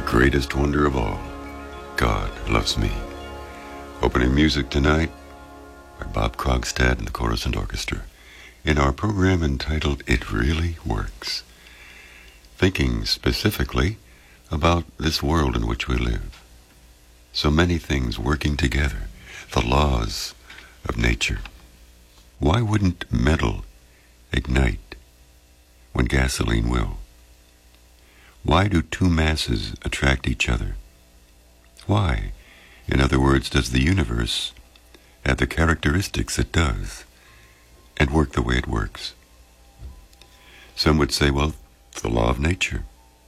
greatest wonder of all, God loves me. Opening music tonight by Bob Krogstad and the Chorus and Orchestra in our program entitled It Really Works, thinking specifically about this world in which we live. So many things working together, the laws of nature. Why wouldn't metal ignite when gasoline will? Why do two masses attract each other? Why, in other words, does the universe have the characteristics it does and work the way it works? Some would say, well, the law of nature.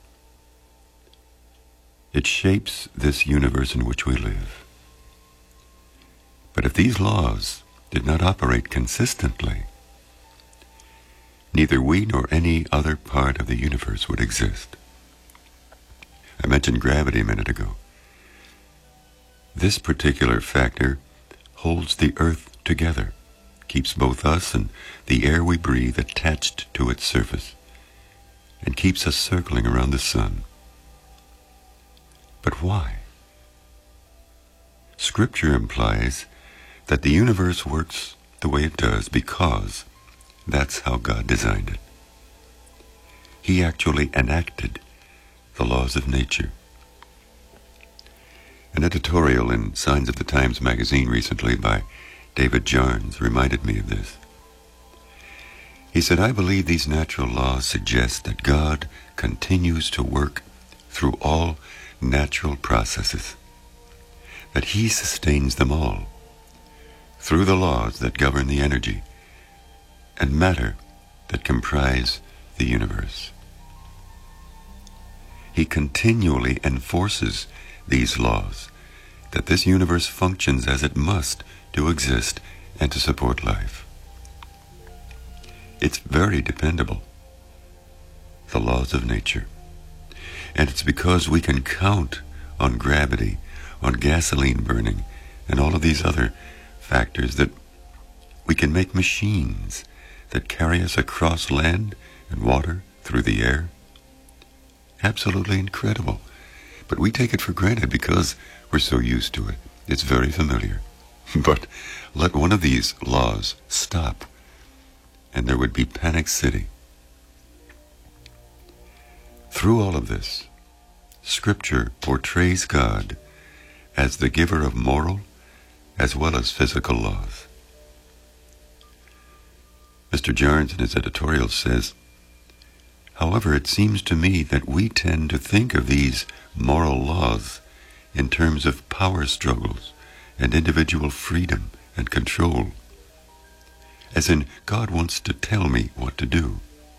It shapes this universe in which we live. But if these laws did not operate consistently, neither we nor any other part of the universe would exist. I mentioned gravity a minute ago. This particular factor holds the earth together, keeps both us and the air we breathe attached to its surface, and keeps us circling around the sun. But why? Scripture implies that the universe works the way it does because that's how God designed it. He actually enacted the laws of nature. An editorial in Signs of the Times magazine recently by David Jarnes reminded me of this. He said, I believe these natural laws suggest that God continues to work through all natural processes, that He sustains them all through the laws that govern the energy and matter that comprise the universe. He continually enforces these laws, that this universe functions as it must to exist and to support life. It's very dependable, the laws of nature. And it's because we can count on gravity, on gasoline burning, and all of these other factors that we can make machines that carry us across land and water through the air. Absolutely incredible. But we take it for granted because we're so used to it. It's very familiar. But let one of these laws stop, and there would be Panic City. Through all of this, Scripture portrays God as the giver of moral as well as physical laws. Mr. Jarnes in his editorial says, however, it seems to me that we tend to think of these moral laws in terms of power struggles and individual freedom and control, as in God wants to tell me what to do.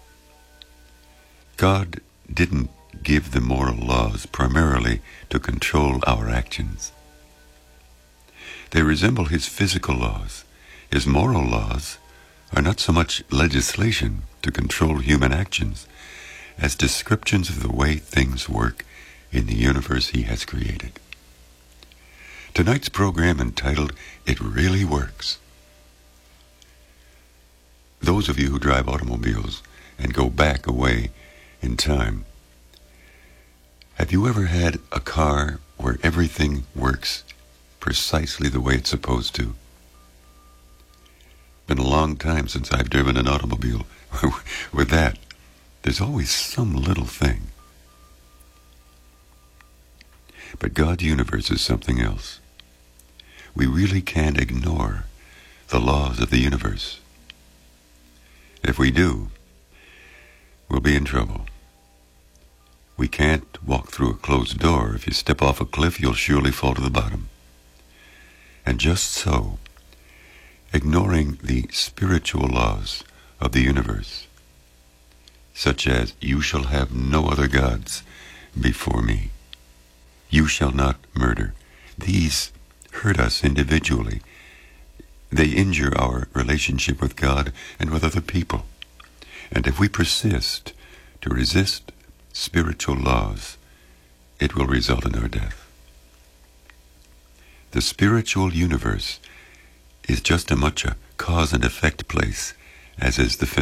God didn't give the moral laws primarily to control our actions. They resemble His physical laws. His moral laws are not so much legislation to control human actions as descriptions of the way things work in the universe He has created. Tonight's program entitled, It Really Works. Those of you who drive automobiles and go back away in time, have you ever had a car where everything works precisely the way it's supposed to? Been a long time since I've driven an automobile. With that, there's always some little thing. But God's universe is something else. We really can't ignore the laws of the universe. If we do, we'll be in trouble. We can't walk through a closed door. If you step off a cliff, you'll surely fall to the bottom. And just so, ignoring the spiritual laws of the universe, such as, you shall have no other gods before me. You shall not murder. These hurt us individually. They injure our relationship with God and with other people. And if we persist to resist spiritual laws, it will result in our death. The spiritual universe is just as much a cause and effect place as is the